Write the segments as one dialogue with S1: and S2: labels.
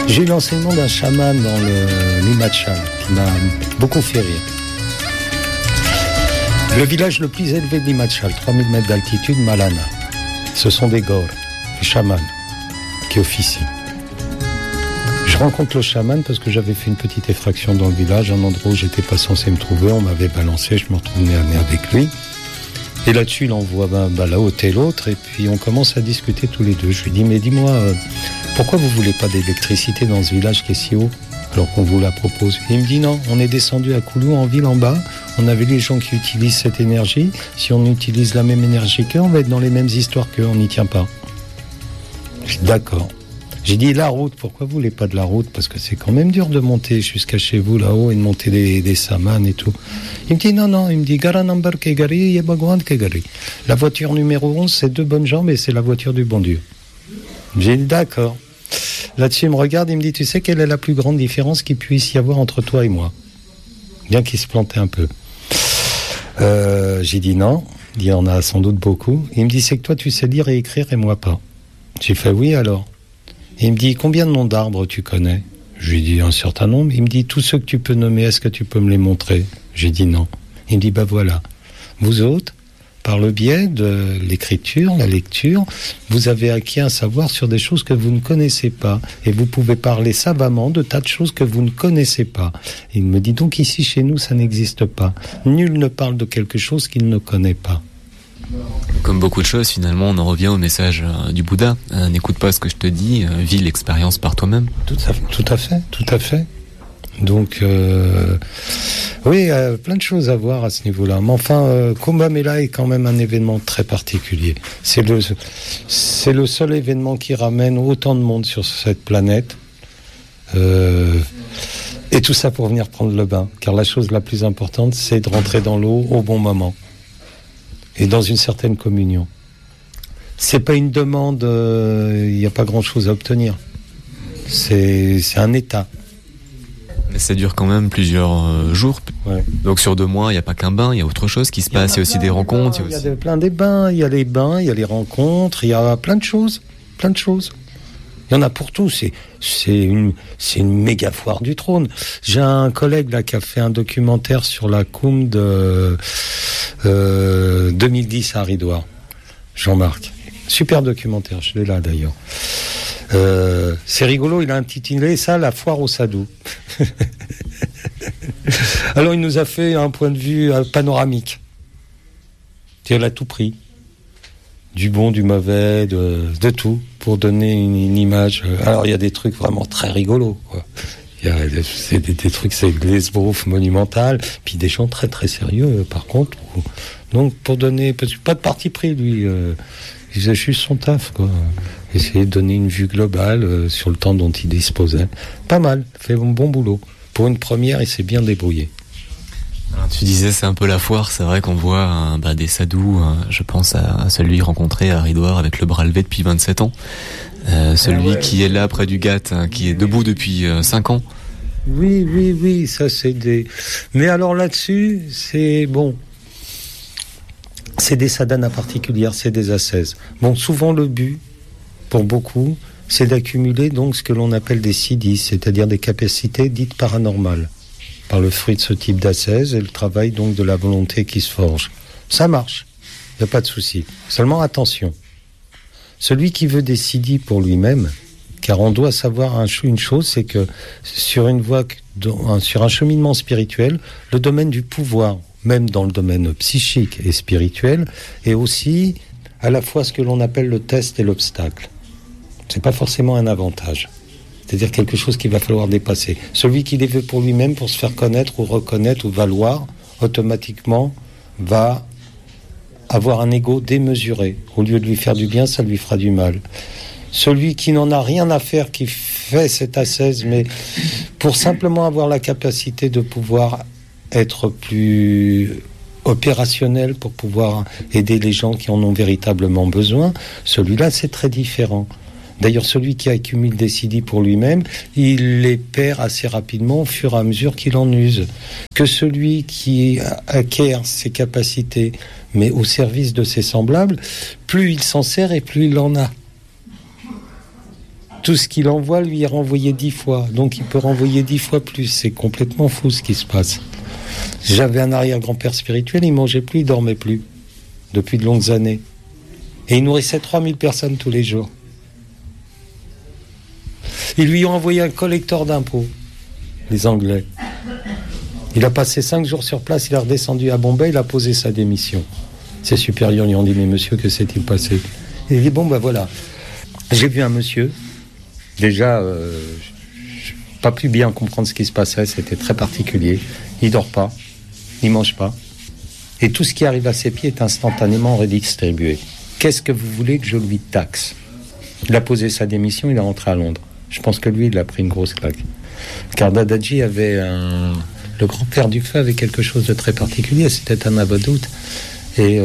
S1: J'ai eu l'enseignement d'un chaman dans l'Himachal qui m'a beaucoup fait rire. Le village le plus élevé de l'Himachal, 3000 mètres d'altitude, Malana. Ce sont des gors, des chamans qui officient. Je rencontre le chaman parce que j'avais fait une petite effraction dans le village, un endroit où j'étais pas censé me trouver, on m'avait balancé, je me retrouve nez à nez avec lui. Et là-dessus, il envoie là-haut et l'autre, et puis on commence à discuter tous les deux. Je lui dis, mais dis-moi, pourquoi vous voulez pas d'électricité dans ce village qui est si haut, alors qu'on vous la propose? Et il me dit, non, on est descendu à Koulou, en ville, en bas, on a vu les gens qui utilisent cette énergie, si on utilise la même énergie qu'eux, on va être dans les mêmes histoires qu'eux, on n'y tient pas. Je dis, d'accord. J'ai dit, la route, pourquoi vous voulez pas de la route? Parce que c'est quand même dur de monter jusqu'à chez vous là-haut et de monter des samans et tout. Il me dit, non, il me dit, Gara number Kegari, Yebagwan Kegari. La voiture numéro 11, c'est 2 bonnes jambes et c'est la voiture du bon Dieu. J'ai dit, d'accord. Là-dessus, il me regarde, il me dit, tu sais quelle est la plus grande différence qu'il puisse y avoir entre toi et moi? Bien qu'il se plantait un peu. J'ai dit non, il y en a sans doute beaucoup. Il me dit, c'est que toi, tu sais lire et écrire et moi pas. J'ai fait, oui, alors. Il me dit, combien de noms d'arbres tu connais? Je lui ai dit un certain nombre. Il me dit, tous ceux que tu peux nommer, est-ce que tu peux me les montrer? J'ai dit non. Il me dit, voilà. Vous autres, par le biais de l'écriture, la lecture, vous avez acquis un savoir sur des choses que vous ne connaissez pas. Et vous pouvez parler savamment de tas de choses que vous ne connaissez pas. Il me dit, donc ici, chez nous, ça n'existe pas. Nul ne parle de quelque chose qu'il ne connaît pas.
S2: Comme beaucoup de choses, finalement, on en revient au message du Bouddha. N'écoute pas ce que je te dis, vis l'expérience par toi-même.
S1: Tout à fait. Donc, oui, plein de choses à voir à ce niveau-là. Mais enfin, Kumbh Mela est quand même un événement très particulier. C'est le seul événement qui ramène autant de monde sur cette planète. Et tout ça pour venir prendre le bain. Car la chose la plus importante, c'est de rentrer dans l'eau au bon moment. Et dans une certaine communion. C'est pas une demande, il n'y a pas grand-chose à obtenir. C'est un état.
S2: Mais ça dure quand même plusieurs jours.
S1: Ouais.
S2: Donc sur 2 mois, il n'y a pas qu'un bain, il y a autre chose qui se passe, il y a aussi des rencontres.
S1: Il y a plein des bains, il y a les bains, il y a les rencontres, il y a plein de choses. Il y en a pour tout, c'est une méga foire du trône. J'ai un collègue là qui a fait un documentaire sur la Kumbh de 2010 à Haridwar, Jean-Marc. Super documentaire, je l'ai là d'ailleurs. C'est rigolo, il a intitulé ça la foire au sadhu. Alors il nous a fait un point de vue panoramique. Il a tout pris. Du bon, du mauvais, de tout, pour donner une image. Alors il y a des trucs vraiment très rigolos, quoi. C'est des trucs, c'est de l'esbrouf monumental, puis des gens très très sérieux par contre. Donc pour donner, pas de parti pris lui, il faisait juste son taf, quoi. Essayer de donner une vue globale sur le temps dont il disposait. Pas mal, fait un bon boulot. Pour une première, il s'est bien débrouillé.
S2: Alors, tu disais c'est un peu la foire, c'est vrai qu'on voit des sadhus, je pense à celui rencontré à Haridwar avec le bras levé depuis 27 ans. Celui qui est là près du Ghat, qui est debout depuis 5 ans.
S1: Oui, ça c'est des... Mais alors là-dessus, c'est bon. C'est des sadhanas particulières, c'est des ascèses. Bon, souvent le but, pour beaucoup, c'est d'accumuler donc ce que l'on appelle des siddhis, c'est-à-dire des capacités dites paranormales, par le fruit de ce type d'ascèse et le travail donc de la volonté qui se forge. Ça marche, il n'y a pas de souci. Seulement attention, celui qui veut des siddhis pour lui-même, car on doit savoir une chose, c'est que sur un cheminement spirituel, le domaine du pouvoir, même dans le domaine psychique et spirituel, est aussi à la fois ce que l'on appelle le test et l'obstacle. C'est pas forcément un avantage. C'est-à-dire quelque chose qu'il va falloir dépasser. Celui qui les veut pour lui-même, pour se faire connaître ou reconnaître ou valoir, automatiquement va avoir un ego démesuré. Au lieu de lui faire du bien, ça lui fera du mal. Celui qui n'en a rien à faire, qui fait cette ascèse, mais pour simplement avoir la capacité de pouvoir être plus opérationnel, pour pouvoir aider les gens qui en ont véritablement besoin, celui-là, c'est très différent. D'ailleurs, celui qui accumule des siddhis pour lui-même, il les perd assez rapidement au fur et à mesure qu'il en use. Que celui qui acquiert ses capacités, mais au service de ses semblables, plus il s'en sert et plus il en a. tout ce qu'il envoie lui est renvoyé 10 fois. Donc il peut renvoyer 10 fois plus. C'est complètement fou ce qui se passe. J'avais un arrière-grand-père spirituel, il mangeait plus, il dormait plus. Depuis de longues années. Et il nourrissait 3000 personnes tous les jours. Ils lui ont envoyé un collecteur d'impôts, les Anglais. Il a passé 5 jours sur place, il est redescendu à Bombay, il a posé sa démission. Ses supérieurs lui ont dit, mais monsieur, que s'est-il passé? Il a dit, bon, ben voilà. J'ai vu un monsieur, déjà, j'ai pas pu bien comprendre ce qui se passait, c'était très particulier. Il dort pas, il mange pas. Et tout ce qui arrive à ses pieds est instantanément redistribué. Qu'est-ce que vous voulez que je lui taxe? Il a posé sa démission, il est rentré à Londres. Je pense que lui, il a pris une grosse claque. Car Dadaji avait le grand-père du feu avait quelque chose de très particulier, c'était un avadhout. Et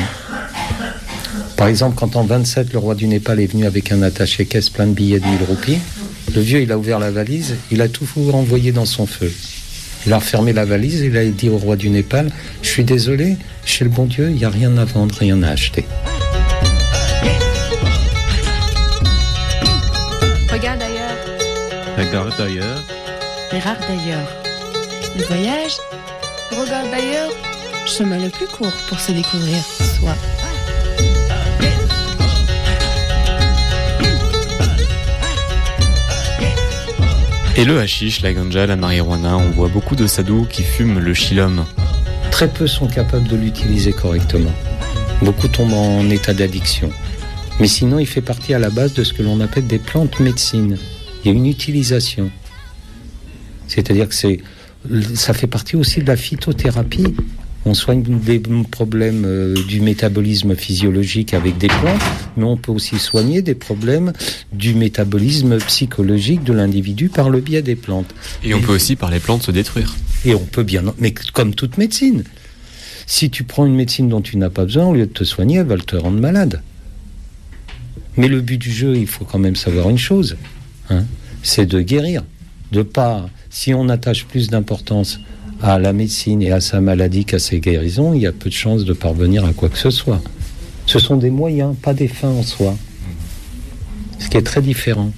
S1: par exemple, quand en 27, le roi du Népal est venu avec un attaché-caisse plein de billets de 1000 roupies, le vieux, il a ouvert la valise, il a tout renvoyé dans son feu. Il a refermé la valise et il a dit au roi du Népal, je suis désolé, chez le bon Dieu, il n'y a rien à vendre, rien à acheter.
S3: Regarde ailleurs.
S4: Regarde d'ailleurs.
S3: Regarde d'ailleurs. Le voyage. Regarde d'ailleurs. Chemin le plus court pour se découvrir soi.
S2: Et le hashish, la ganja, la marijuana, on voit beaucoup de sadhus qui fument le chillum.
S1: Très peu sont capables de l'utiliser correctement. Beaucoup tombent en état d'addiction. Mais sinon, il fait partie à la base de ce que l'on appelle des plantes médecines. Il y a une utilisation. C'est-à-dire que ça fait partie aussi de la phytothérapie. On soigne des problèmes du métabolisme physiologique avec des plantes, mais on peut aussi soigner des problèmes du métabolisme psychologique de l'individu par le biais des plantes.
S2: Et on peut aussi par les plantes se détruire.
S1: Et on peut bien, mais comme toute médecine. Si tu prends une médecine dont tu n'as pas besoin, au lieu de te soigner, elle va te rendre malade. Mais le but du jeu, il faut quand même savoir une chose, c'est de guérir. De pas, si on attache plus d'importance à la médecine et à sa maladie qu'à ses guérisons, il y a peu de chances de parvenir à quoi que ce soit. Ce sont des moyens, pas des fins en soi. Ce qui est très différent.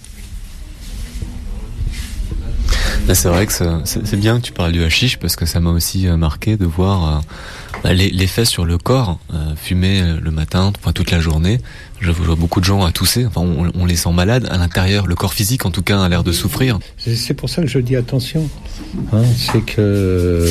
S2: C'est vrai que c'est bien que tu parles du hashish parce que ça m'a aussi marqué de voir l'effet sur le corps. Fumer le matin, toute la journée. Je vois beaucoup de gens à tousser. Enfin, on les sent malades à l'intérieur. Le corps physique, en tout cas, a l'air de souffrir.
S1: C'est pour ça que je dis attention. C'est que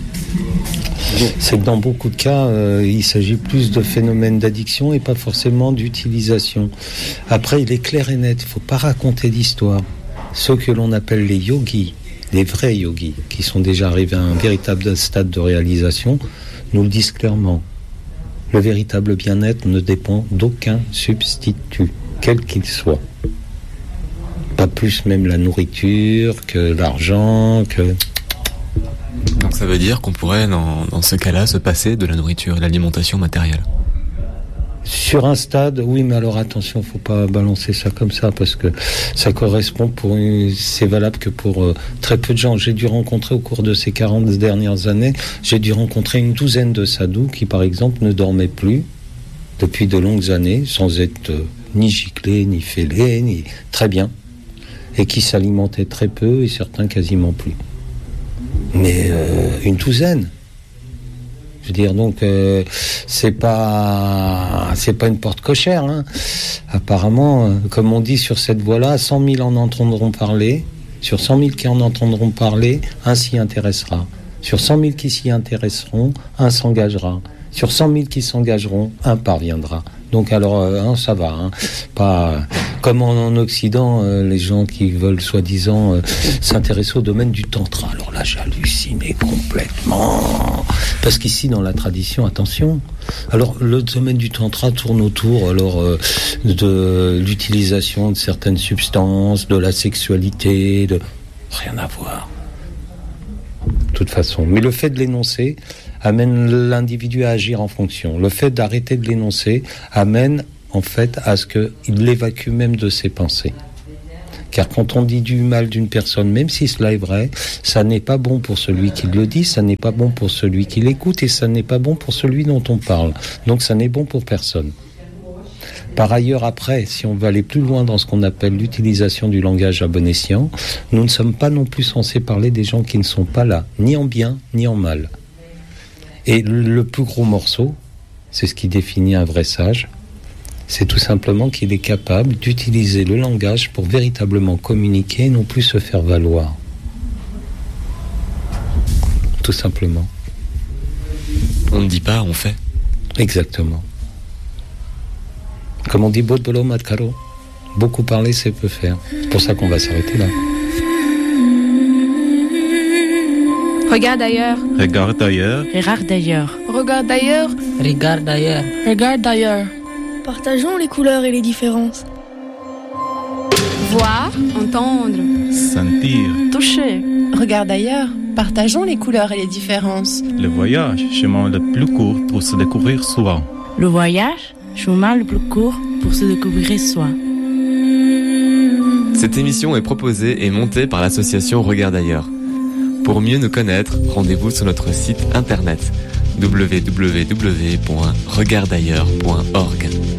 S1: dans beaucoup de cas, il s'agit plus de phénomènes d'addiction et pas forcément d'utilisation. Après, il est clair et net. Il ne faut pas raconter d'histoire. Ceux que l'on appelle les yogis, les vrais yogis, qui sont déjà arrivés à un véritable stade de réalisation, nous le disent clairement. Le véritable bien-être ne dépend d'aucun substitut, quel qu'il soit. Pas plus même la nourriture que l'argent, que...
S2: Donc ça veut dire qu'on pourrait, dans ce cas-là, se passer de la nourriture et de l'alimentation matérielle.
S1: Sur un stade, oui, mais alors attention, faut pas balancer ça comme ça parce que ça correspond c'est valable que pour très peu de gens. J'ai dû rencontrer au cours de ces 40 dernières années, j'ai dû rencontrer une douzaine de sadhus qui, par exemple, ne dormaient plus depuis de longues années, sans être ni giclés, ni fêlés, ni très bien, et qui s'alimentaient très peu et certains quasiment plus. Mais une douzaine. Je veux dire, donc, c'est pas une porte cochère, Apparemment, comme on dit sur cette voie-là, 100 000 en entendront parler. Sur 100 000 qui en entendront parler, un s'y intéressera. Sur 100 000 qui s'y intéresseront, un s'engagera. Sur 100 000 qui s'engageront, un parviendra. Donc alors, ça va. Pas comme en Occident, les gens qui veulent soi-disant s'intéresser au domaine du tantra. Alors là, j'hallucine complètement. Parce qu'ici, dans la tradition, attention. Alors, le domaine du tantra tourne autour de l'utilisation de certaines substances, de la sexualité, rien à voir. De toute façon. Mais le fait de l'énoncer amène l'individu à agir en fonction. Le fait d'arrêter de l'énoncer amène en fait à ce qu'il l'évacue même de ses pensées. Car quand on dit du mal d'une personne, même si cela est vrai, ça n'est pas bon pour celui qui le dit, ça n'est pas bon pour celui qui l'écoute et ça n'est pas bon pour celui dont on parle. Donc ça n'est bon pour personne. Par ailleurs, après, si on veut aller plus loin dans ce qu'on appelle l'utilisation du langage à bon escient, nous ne sommes pas non plus censés parler des gens qui ne sont pas là, ni en bien, ni en mal. Et le plus gros morceau, c'est ce qui définit un vrai sage, c'est tout simplement qu'il est capable d'utiliser le langage pour véritablement communiquer et non plus se faire valoir. Tout simplement.
S2: On ne dit pas, on fait.
S1: Exactement. Comme on dit, Bodbolo Matkaro, beaucoup parler, c'est peu faire. C'est pour ça qu'on va s'arrêter là.
S3: Regarde ailleurs.
S4: Regarde ailleurs.
S3: Regarde ailleurs.
S5: Regarde ailleurs.
S6: Regarde ailleurs.
S5: Regarde ailleurs.
S7: Partageons les couleurs et les différences.
S3: Voir, entendre,
S4: Sentir.
S5: Toucher. Regarde ailleurs. Partageons les couleurs et les différences.
S4: Le voyage, chemin le plus court pour se découvrir soi.
S6: Le voyage, chemin le plus court pour se découvrir soi.
S2: Cette émission est proposée et montée par l'association Regarde ailleurs. Pour mieux nous connaître, rendez-vous sur notre site internet www.regardailleurs.org.